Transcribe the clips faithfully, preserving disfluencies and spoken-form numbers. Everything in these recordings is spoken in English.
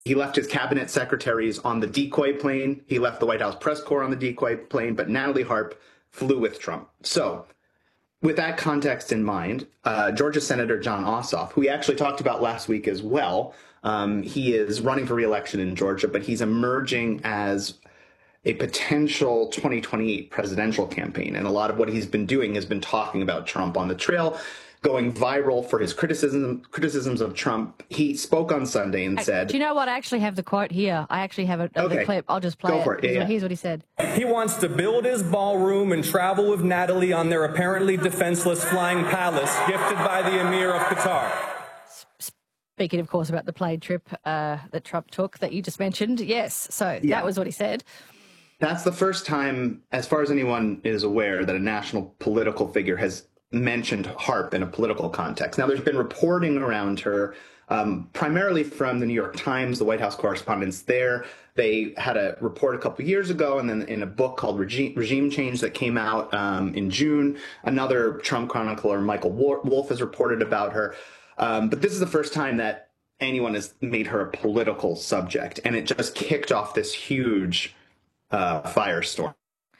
he left his cabinet secretaries on the decoy plane. He left the White House press corps on the decoy plane, but Natalie Harp flew with Trump. So with that context in mind, uh, Georgia Senator Jon Ossoff, who we actually talked about last week as well, um, he is running for re-election in Georgia, but he's emerging as a potential twenty twenty-eight presidential campaign. And a lot of what he's been doing has been talking about Trump on the trail, going viral for his criticism, criticisms of Trump. He spoke on Sunday and said... Do you know what? I actually have the quote here. I actually have it, okay. the clip. I'll just play Go it. for it. Here's, Yeah, what, yeah. here's what he said. He wants to build his ballroom and travel with Natalie on their apparently defenseless flying palace gifted by the Emir of Qatar. Speaking, of course, about the plane trip uh, that Trump took that you just mentioned. Yes, so Yeah. that was what he said. That's the first time, as far as anyone is aware, that a national political figure has mentioned Harp in a political context. Now, there's been reporting around her, um, primarily from the New York Times, the White House correspondents there. They had a report a couple years ago, and then in a book called Regime, Regime Change that came out um, in June, another Trump chronicler, Michael Wolff, has reported about her. Um, but this is the first time that anyone has made her a political subject, and it just kicked off this huge Uh, firestorm.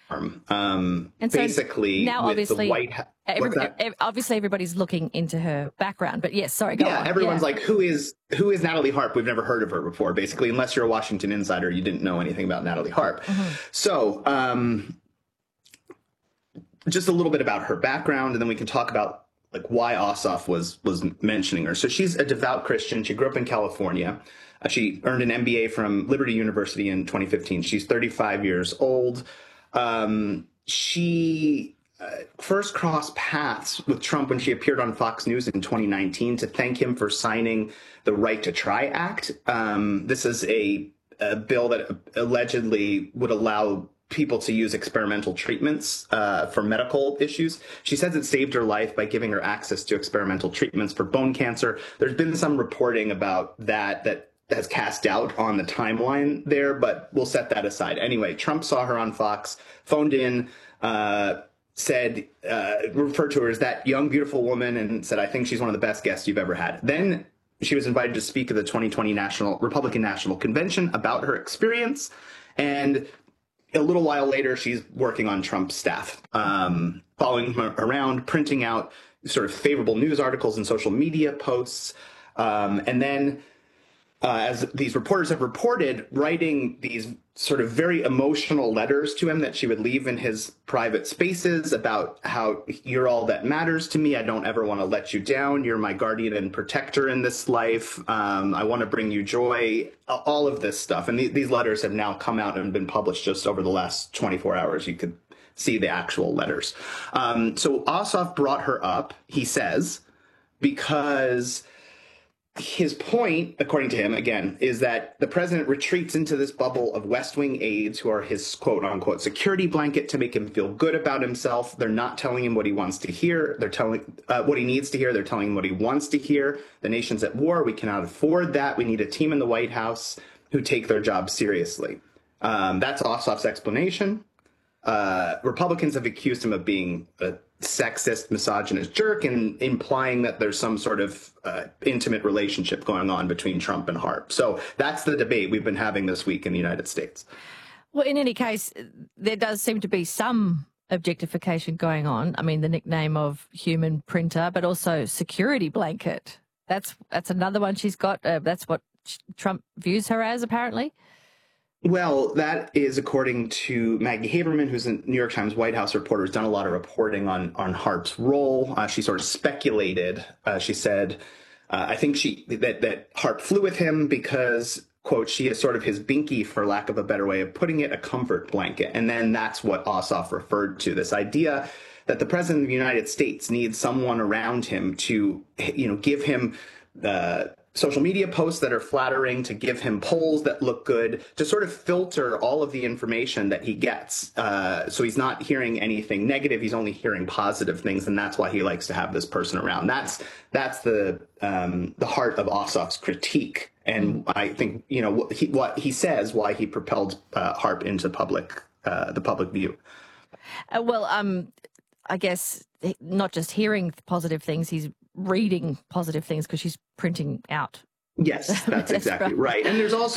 Um, and so basically, now with obviously, the White House, every, obviously everybody's looking into her background. But yes, sorry, go yeah, on. everyone's yeah. like, who is who is Natalie Harp? We've never heard of her before. Basically, unless you're a Washington insider, you didn't know anything about Natalie Harp. Mm-hmm. So, um, just a little bit about her background, and then we can talk about like why Ossoff was was mentioning her. So she's a devout Christian. She grew up in California. Uh, she earned an M B A from Liberty University in twenty fifteen. She's thirty-five years old. Um, she uh, first crossed paths with Trump when she appeared on Fox News in twenty nineteen to thank him for signing the Right to Try Act. Um, this is a, a bill that allegedly would allow people to use experimental treatments uh, for medical issues. She says it saved her life by giving her access to experimental treatments for bone cancer. There's been some reporting about that that has cast doubt on the timeline there, but we'll set that aside. Anyway, Trump saw her on Fox, phoned in, uh, said, uh, referred to her as that young, beautiful woman, and said, I think she's one of the best guests you've ever had. Then she was invited to speak at the twenty twenty National Republican National Convention about her experience. And a little while later, she's working on Trump's staff, um, following him around, printing out sort of favorable news articles and social media posts. Um, and then Uh, as these reporters have reported, writing these sort of very emotional letters to him that she would leave in his private spaces about how you're all that matters to me. I don't ever want to let you down. You're my guardian and protector in this life. Um, I want to bring you joy, all of this stuff. And th- these letters have now come out and been published just over the last twenty-four hours. You could see the actual letters. Um, so Ossoff brought her up, he says, because his point, according to him, again, is that the president retreats into this bubble of West Wing aides who are his quote-unquote security blanket to make him feel good about himself. They're not telling him what he wants to hear. They're telling uh, what he needs to hear. They're telling him what he wants to hear. The nation's at war. We cannot afford that. We need a team in the White House who take their job seriously. Um, that's Ossoff's explanation. Uh, Republicans have accused him of being a sexist, misogynist jerk, and implying that there's some sort of uh, intimate relationship going on between Trump and Harp. So that's the debate we've been having this week in the United States. Well, in any case, there does seem to be some objectification going on. I mean, the nickname of human printer, but also security blanket. That's that's another one she's got. Uh, that's what Trump views her as, apparently. Well, that is according to Maggie Haberman, who's a New York Times White House reporter, who's done a lot of reporting on, on Harp's role. Uh, she sort of speculated. Uh, she said, uh, I think she that, that Harp flew with him because, quote, she is sort of his binky, for lack of a better way of putting it, a comfort blanket. And then that's what Ossoff referred to, this idea that the president of the United States needs someone around him to, you know, give him the social media posts that are flattering, to give him polls that look good, to sort of filter all of the information that he gets. Uh, so he's not hearing anything negative. He's only hearing positive things. And that's why he likes to have this person around. That's that's the um, the heart of Ossoff's critique. And I think, you know, what he, what he says, why he propelled uh, Harp into public, uh, the public view. Uh, well, um, I guess not just hearing positive things, he's reading positive things because she's printing out. Yes, that's exactly right. And there's also